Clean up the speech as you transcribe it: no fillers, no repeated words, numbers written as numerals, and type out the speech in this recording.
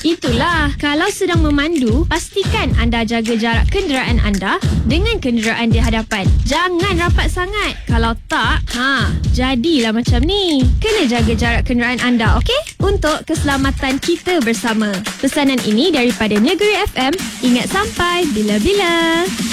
Itulah, kalau sedang memandu, pastikan anda jaga jarak kenderaan anda dengan kenderaan di hadapan. Jangan rapat sangat. Kalau tak, jadilah macam ni. Kena jaga jarak kenderaan anda, okey? Untuk keselamatan kita bersama. Pesanan ini daripada Negeri FM. Ingat sampai bila-bila.